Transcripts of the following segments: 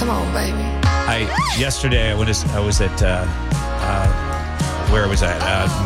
Come on, baby. Yesterday I was at where was I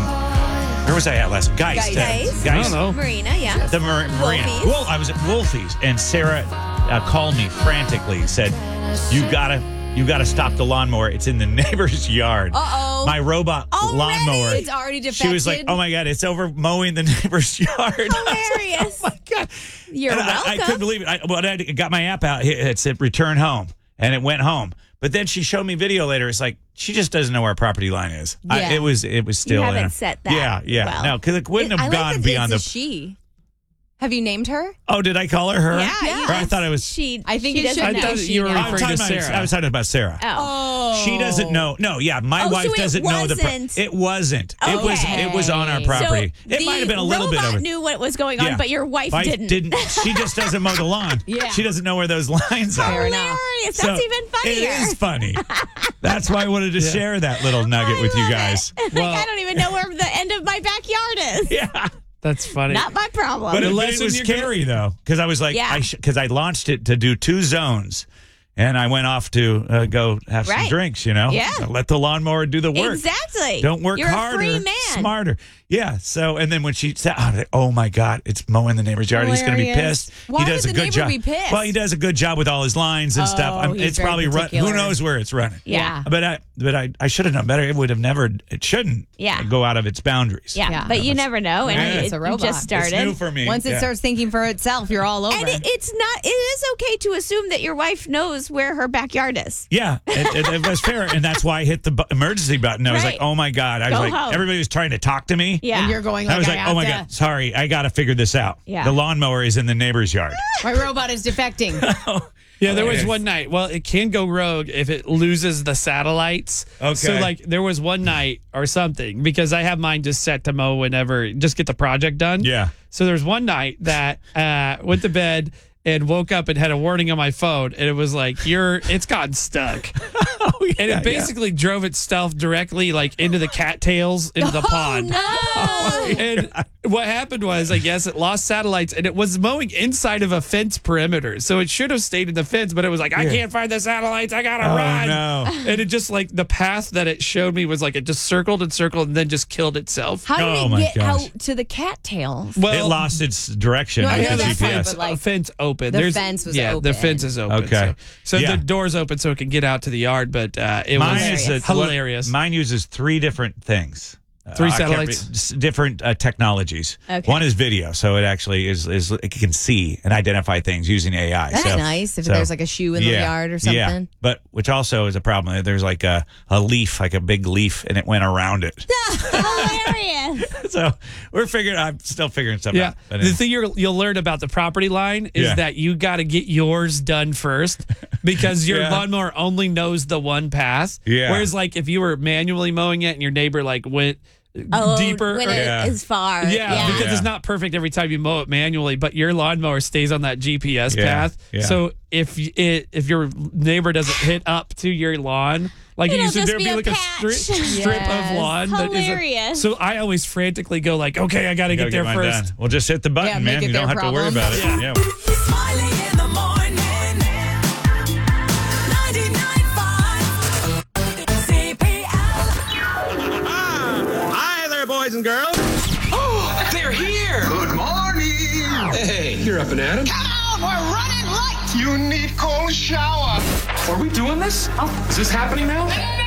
at? Where was I at last? Geist. Geist. I don't know. Marina, yeah. The Marina. Wolfies. Well, I was at Wolfie's, and Sarah called me frantically. Said, "You gotta stop the lawnmower. It's in the neighbor's yard." Uh-oh. My robot lawnmower. It's already defected. She was like, "Oh my god, it's over mowing the neighbor's yard." Hilarious. Oh my god. You're And welcome. I couldn't believe it. I got my app out. It said return home, and it went home. But then she showed me video later. It's like she just doesn't know where our property line is. Yeah. It was still. You haven't in her. set that Yeah. well. No, because it wouldn't have gone beyond it's the. a she. Have you named her? Oh, did I call her her? Yeah. Or I thought it was. I think she it should doesn't be. know. I thought you were I'm referring talking to about- Sarah. I was talking about Sarah. Oh. She doesn't know. No, yeah, my Oh, wife so it doesn't know the. wasn't. It wasn't. Okay. It was on our property. So It might have been a little bit robot of it. knew what was going on, Yeah. but your wife didn't. She just doesn't mow the lawn. Yeah. She doesn't know where those lines are. Fair enough. Hilarious. So That's even funnier. It is funny. That's why I wanted to share that little nugget with you love guys. it. Well- Like, I don't even know where the end of my backyard is. Yeah. That's funny. Not my problem. But The it lesson was you're gonna- scary, though, because I was like, Yeah. because I launched it to do 2 zones. And I went off to go have some Right. drinks, you know? Yeah. Let the lawnmower do the work. Exactly. Don't work You're harder. a free man. Smarter. Yeah. So, and then when she said, oh my God, it's mowing the neighbor's yard. He's going to be Hilarious. pissed. Why he does would a the good neighbor job. be pissed? Well, he does a good job with all his lines and stuff. he's It's very probably run. Who particular. knows where it's running? Yeah. But I should have known better. It would have never. It shouldn't. Yeah. Go out of its boundaries. Yeah, Yeah. but you never know. And Yeah. you, It's a you robot. just started. It's new for me. Once it Yeah. starts thinking for itself, you're all over. And it is okay to assume that your wife knows where her backyard is. Yeah, it was fair, and that's why I hit the emergency button. I was Right. like, "Oh my God!" I was Go like, home. everybody was trying to talk to me. Yeah. And you're going I like, was like, "Oh my have God, to- sorry, I got to figure this out." Yeah. The lawnmower is in the neighbor's yard. My robot is defecting. Yeah, there was Hilarious. one night. Well, it can go rogue if it loses the satellites. Okay. So, like, there was one night or something because I have mine just set to mow whenever, just get the project done. Yeah. So there's one night that went to bed and woke up and had a warning on my phone, and it was like, it's gotten stuck. And it basically drove itself directly like into the cattails into the pond. No. And what happened was, I guess it lost satellites and it was mowing inside of a fence perimeter. So it should have stayed in the fence, but it was like, I can't find the satellites. I got to run. no. And it just like the path that it showed me was like it just circled and circled and then just killed itself. How Oh did my it get gosh. out to the cattails? It lost its direction No, I with know the that's fine, GPS. but, like, fence open. the fence was the open. fence is open. Okay. So Yeah. the door's open so it can get out to the yard, but it Mine was is hilarious. Mine uses 3 different things. 3 I can't satellites? different technologies. Okay. One is video, so it actually is it can see and identify things using AI. That's so, nice if there's like a shoe in the yard or something. Yeah, but which also is a problem. There's like a leaf, like a big leaf, and it went around it. Hilarious. So I'm still figuring stuff Yeah. out. But The thing you'll learn about the property line is Yeah. that you got to get yours done first because your Yeah. lawnmower only knows the one path. Yeah. Whereas, like, if you were manually mowing it and your neighbor, like, went deeper. when Yeah. it is far. Yeah, because Yeah. it's not perfect every time you mow it manually, but your lawnmower stays on that GPS Yeah, path. yeah. So if your neighbor doesn't hit up to your lawn, like it It'll used to just there be be a like a patch. strip of Yes. lawn. that isn't- Hilarious. So I always frantically go like, okay, I got to Gotta get there mine first. done. Well, just hit the button, Yeah, make man. it You don't their have to worry problem. about it. Yeah. Yeah. Smiling in the morning. 99.5 CPL. Hi there, boys and girls. Oh, they're here. Good morning. Hey, you're up and at 'em. Come on, we're running late. You need cold shower. Are we doing this? Is this happening now?